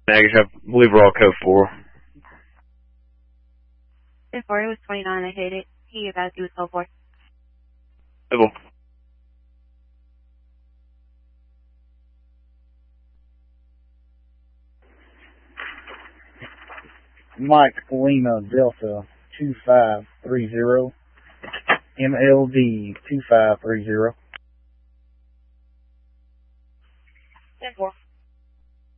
Negative. I believe we're all code 4. 10-4, it was 29. I hate it. He about to do with code 4. Civil. Mike Lima Delta 2530. MLD 2530. 10-4.